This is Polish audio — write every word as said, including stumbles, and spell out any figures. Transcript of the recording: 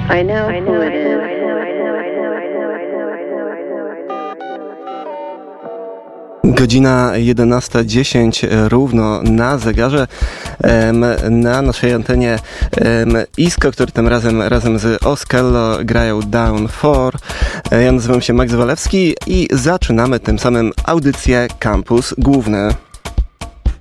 I know who it is. Godzina jedenasta dziesięć równo na zegarze. Na naszej antenie Isko, który tym razem razem z Oskello grają Down four. Ja nazywam się Max Walewski i zaczynamy tym samym audycję Campus Główny.